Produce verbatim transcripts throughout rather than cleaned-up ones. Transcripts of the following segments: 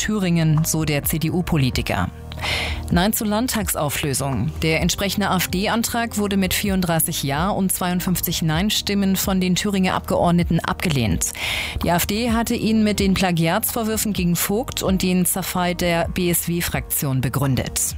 Thüringen, so der C D U-Politiker. Nein zur Landtagsauflösung. Der entsprechende AfD-Antrag wurde mit vierunddreißig Ja- und zweiundfünfzig Nein-Stimmen von den Thüringer Abgeordneten abgelehnt. Die AfD hatte ihn mit den Plagiatsvorwürfen gegen Vogt und den Zerfall der B S W-Fraktion begründet.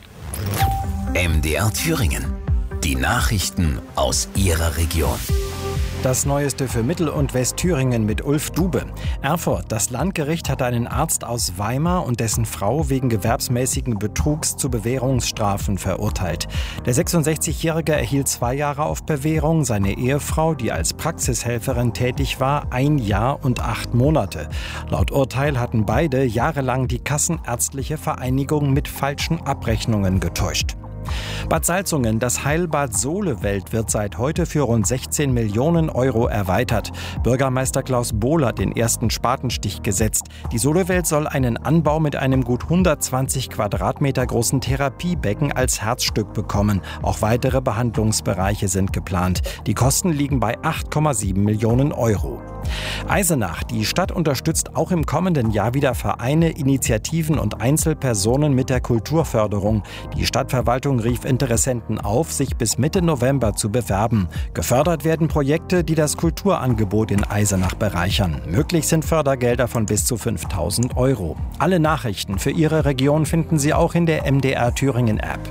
M D R Thüringen. Die Nachrichten aus Ihrer Region. Das Neueste für Mittel- und Westthüringen mit Ulf Dube. Erfurt. Das Landgericht hat einen Arzt aus Weimar und dessen Frau wegen gewerbsmäßigen Betrugs zu Bewährungsstrafen verurteilt. Der sechsundsechzigjährige erhielt zwei Jahre auf Bewährung, seine Ehefrau, die als Praxishelferin tätig war, ein Jahr und acht Monate. Laut Urteil hatten beide jahrelang die Kassenärztliche Vereinigung mit falschen Abrechnungen getäuscht. Bad Salzungen, das Heilbad Solewelt wird seit heute für rund sechzehn Millionen Euro erweitert. Bürgermeister Klaus Bohl hat den ersten Spatenstich gesetzt. Die Solewelt soll einen Anbau mit einem gut hundertzwanzig Quadratmeter großen Therapiebecken als Herzstück bekommen. Auch weitere Behandlungsbereiche sind geplant. Die Kosten liegen bei acht Komma sieben Millionen Euro. Eisenach. Die Stadt unterstützt auch im kommenden Jahr wieder Vereine, Initiativen und Einzelpersonen mit der Kulturförderung. Die Stadtverwaltung rief Interessenten auf, sich bis Mitte November zu bewerben. Gefördert werden Projekte, die das Kulturangebot in Eisenach bereichern. Möglich sind Fördergelder von bis zu fünftausend Euro. Alle Nachrichten für Ihre Region finden Sie auch in der M D R Thüringen App.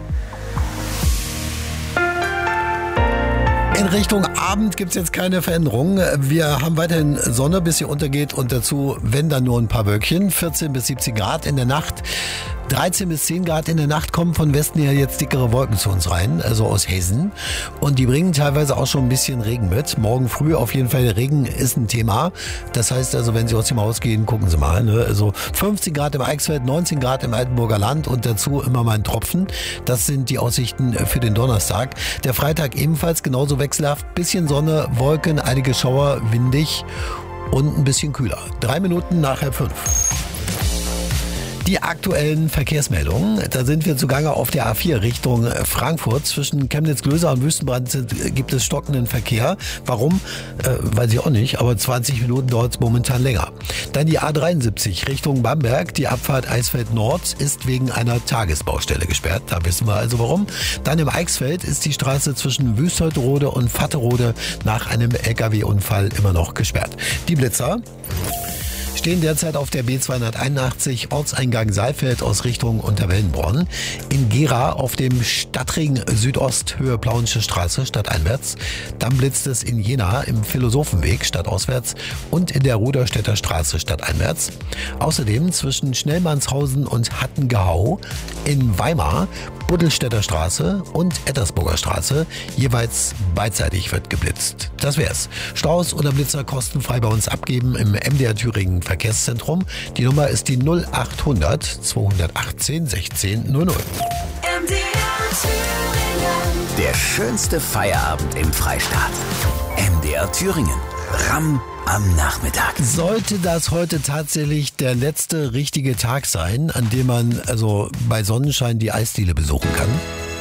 In Richtung Abend gibt es jetzt keine Veränderung. Wir haben weiterhin Sonne, bis sie untergeht und dazu, wenn dann nur ein paar Wölkchen. vierzehn bis siebzehn Grad in der Nacht. dreizehn bis zehn Grad in der Nacht kommen von Westen her jetzt dickere Wolken zu uns rein, also aus Hessen. Und die bringen teilweise auch schon ein bisschen Regen mit. Morgen früh auf jeden Fall Regen ist ein Thema. Das heißt also, wenn Sie aus dem Haus gehen, gucken Sie mal. Ne? Also fünfzehn Grad im Eichsfeld, neunzehn Grad im Altenburger Land und dazu immer mal ein Tropfen. Das sind die Aussichten für den Donnerstag. Der Freitag ebenfalls genauso wechselhaft. Bisschen Sonne, Wolken, einige Schauer, windig und ein bisschen kühler. Drei Minuten nach halb fünf. Die aktuellen Verkehrsmeldungen, da sind wir zugange auf der A vier Richtung Frankfurt. Zwischen Chemnitz-Glöser und Wüstenbrand gibt es stockenden Verkehr. Warum? Äh, weiß ich auch nicht, aber zwanzig Minuten dauert es momentan länger. Dann die A dreiundsiebzig Richtung Bamberg. Die Abfahrt Eisfeld Nord ist wegen einer Tagesbaustelle gesperrt. Da wissen wir also warum. Dann im Eichsfeld ist die Straße zwischen Wüstholterode und Vatterode nach einem L K W-Unfall immer noch gesperrt. Die Blitzer stehen derzeit auf der B zweihunderteinundachtzig Ortseingang Saalfeld aus Richtung Unterwellenbronn. In Gera auf dem Stadtring Südost Höhe Plauensche Straße stadteinwärts. Dann blitzt es in Jena im Philosophenweg stadtauswärts und in der Ruderstädter Straße stadteinwärts. Außerdem zwischen Schnellmannshausen und Hattengehau in Weimar, Buddelstädter Straße und Ettersburger Straße. Jeweils beidseitig wird geblitzt. Das wär's. Staus oder Blitzer kostenfrei bei uns abgeben im M D R Thüringen Verkehrszentrum. Die Nummer ist die null achthundert zweihundertachtzehn sechzehn null null. M D R Thüringen. Der schönste Feierabend im Freistaat. M D R Thüringen. Ramm am Nachmittag. Sollte das heute tatsächlich der letzte richtige Tag sein, an dem man also bei Sonnenschein die Eisdiele besuchen kann?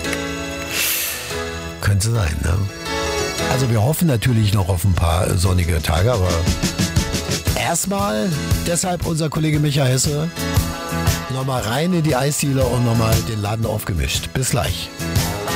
Könnte sein, ne? Also wir hoffen natürlich noch auf ein paar sonnige Tage, aber erstmal, deshalb unser Kollege Micha Hesse, nochmal rein in die Eisdiele und nochmal den Laden aufgemischt. Bis gleich.